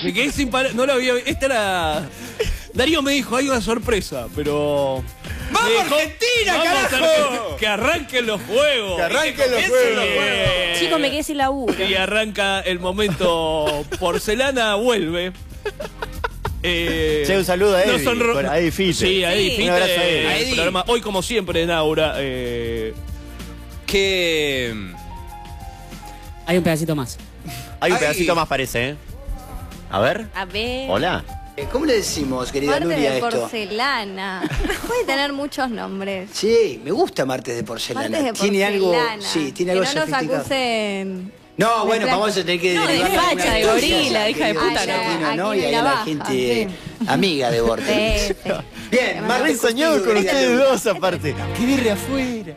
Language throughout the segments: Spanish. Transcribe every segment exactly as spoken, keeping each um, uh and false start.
Me quedé sin palabras. No lo había visto. Esta era... Darío me dijo, hay una sorpresa, pero... ¡Vamos, dejó... Argentina, Vamos carajo! Que, que arranquen los juegos. Que arranquen los juegos. Eh... Chicos, me quedé sin laburo. Y arranca el momento. Porcelana vuelve. Eh, che, un saludo a Eddie, no son... a Eddie Fite. Sí, a Eddie Sí. Fite. Un abrazo a Eddie. El A Eddie. programa, hoy, como siempre, en Aura. Eh... Que... Hay un pedacito más. Hay un Ay. pedacito más, parece, ¿eh? A ver. A ver. Hola. ¿Cómo le decimos, querida Martes Nuria, de esto? porcelana. Puede tener muchos nombres. Sí, me gusta Martes de Porcelana. Martes de Tiene algo, porcelana. sí, tiene que algo no nos sofisticado. acusen. No, de bueno, plagio. vamos a tener que No, de derivarle facha, alguna de historia, gorila, hija de querido puta, Argentina, no. ¿no? Aquí Y ahí la la baja, gente sí. amiga de Borges. Sí, sí. Bien, Me Martes Re soñado contigo, con querida ustedes Nuria. dos, aparte. ¡Qué birre afuera!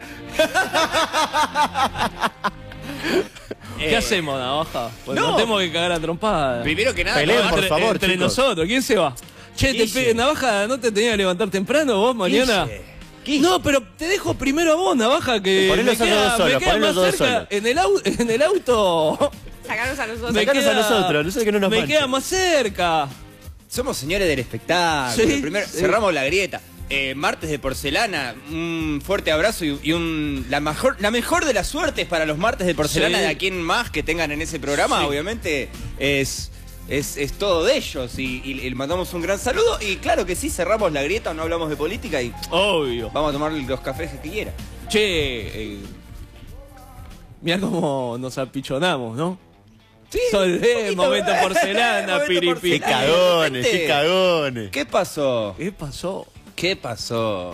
¿Qué hacemos, Navaja? Pues No. no tenemos que cagar a trompada. Primero que nada... Peleen, no, por entre, favor, entre chicos. nosotros, ¿quién se va? Che, te Guille. pe- Navaja, ¿no te tenía que levantar temprano vos mañana? Guille. No, pero te dejo primero a vos, Navaja, que Ponelos me a los queda, dos solos, me queda ponelos más a los dos cerca. solos. En el, au- en el auto Sacarnos a nosotros. me Sacanos a queda, nosotros, no sé que no nos me manchen. queda más cerca. Somos señores del espectáculo. Sí, Primero sí. cerramos la grieta. Eh, martes de porcelana, un fuerte abrazo y, y un la mejor la mejor de las suertes para los martes de porcelana Sí. de a quien más que tengan en ese programa. Sí. Obviamente es, es, es todo de ellos y, y, y le mandamos un gran saludo. Y claro que sí, cerramos la grieta, no hablamos de política y Obvio. vamos a tomar los cafés que quiera. Che, eh, mirá cómo nos apichonamos, ¿no? Sí, Sol, un eh, poquito, momento eh, porcelana, momento piripi. ¡Qué porcelana. cagones, Gente, qué cagones! ¿Qué pasó? ¿Qué pasó? ¿Qué pasó?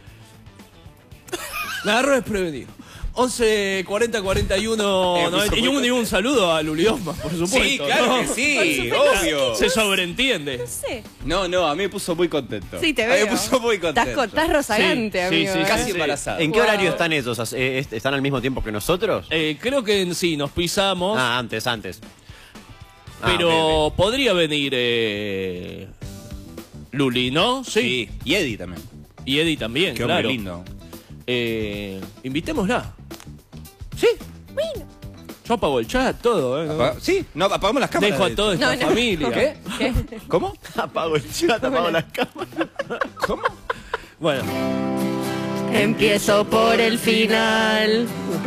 Me agarró desprevenido. once cuarenta cuarenta y uno Eh, noventa y uno y un saludo a Luli Osma, por supuesto. Sí, claro ¿no? que sí, Por supuesto. obvio. Se sobreentiende. No sé. No, no, a mí me puso muy contento. Sí, te A veo. mí me puso muy contento. Estás, co- estás rozagante, Sí, amigo. sí, sí, ¿eh? Casi sí. embarazado. ¿En qué Wow. horario están ellos? Eh, ¿Están al mismo tiempo que nosotros? Eh, creo que sí, nos pisamos, Ah, antes, antes. Ah, pero ok, ok. podría venir eh, Luli, ¿no? Sí, y Eddie también. Y Eddie también, Qué claro. hombre lindo. Eh, invitémosla. ¿Sí? Bueno. Yo apago el chat, todo, ¿eh? ¿no? Apa- Sí, no, apagamos las cámaras. Dejo a toda esta No, no. familia. ¿Qué? ¿Qué? ¿Cómo? Apago el chat, apago las cámaras. ¿Cómo? Bueno, Empiezo por el final.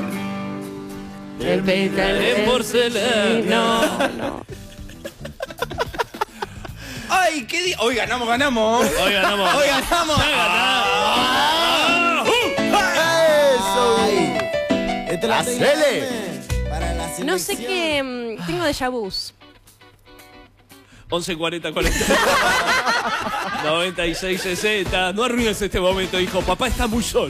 El penal en porcelana. No, no. ¡Ay, qué día! Hoy ganamos, ganamos. Hoy ganamos. Hoy ganamos. Ah, ¡Eso! ¡Hacele! No sé qué. mm, Tengo déjà vus. once cuarenta cuarenta noventa y seis sesenta. No arruines este momento, hijo. Papá está muy solo.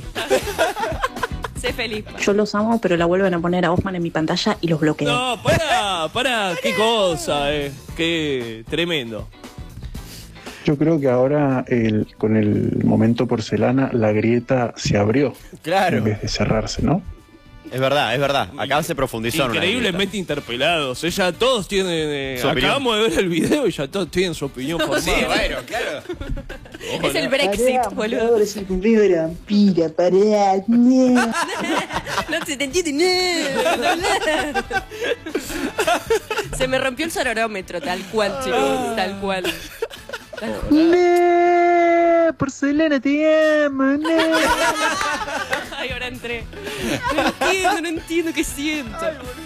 Sé feliz. Yo los amo, pero la vuelven a poner a Osman en mi pantalla y los bloqueo. No, para, para. Qué cosa, eh. Qué tremendo. Yo creo que ahora el, con el momento porcelana la grieta se abrió Claro. en vez de cerrarse, ¿no? Es verdad, es verdad. Acá se profundizó en una Increíblemente interpelados. eh, Ya todos tienen. eh, Su opinión. acabamos de ver el video y ya todos tienen su opinión formada. Sí, bueno, claro. Es el Brexit, boludo. es el cumpleaños de la vampira, pará. No se te entiende nada. Se me rompió el sororómetro, tal cual, chicos. Tal cual. Tal cual. Porcelana, te amo, no. Ay, ahora entré. No entiendo, no entiendo qué siento.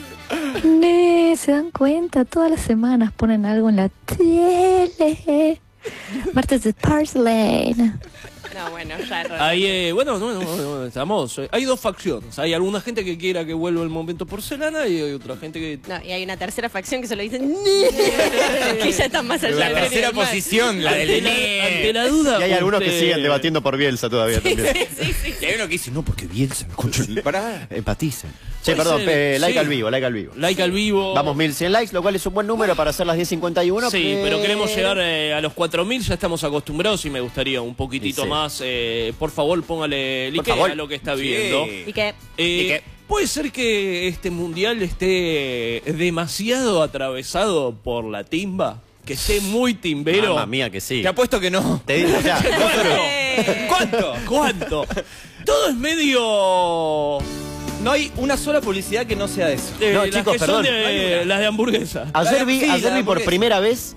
Ne, se dan cuenta, todas las semanas ponen algo en la tele. Martes de porcelana. No, bueno, ya es raro. Hay, eh, bueno, no, no, no, estamos. eh, hay dos facciones. Hay alguna gente que quiera que vuelva el momento porcelana y hay otra gente que. No, y hay una tercera facción que se lo dicen. Que ya están más allá La del bien y tercera del mal. posición, la Ante del la, ante la duda. Y hay algunos que usted- siguen debatiendo por Bielsa todavía también. Sí, sí. Y hay uno que dice, no, porque Bielsa me concha. Pará. Empaticen. Che, Puede perdón, ser, eh, like sí. al vivo, like al vivo. Like al vivo. Vamos mil cien likes, lo cual es un buen número para hacer las diez cincuenta y uno. Sí, pero queremos llegar eh, a los cuatro mil, ya estamos acostumbrados y me gustaría un poquitito Sí. más. Eh, por favor, póngale like favor. a lo que está Sí. viendo. Y que. Eh, ¿Y qué? ¿Puede ser que este mundial esté demasiado atravesado por la timba? Que esté muy timbero. Mamma mía que sí. Te apuesto que no. Te digo ya. Eh, ¿Cuánto? ¿Cuánto? Todo es medio... No hay una sola publicidad que no sea de eso. eh, No, las chicos, que son perdón. de- las de hamburguesa. Ayer vi, Sí, ayer la vi por hamburguesa. primera vez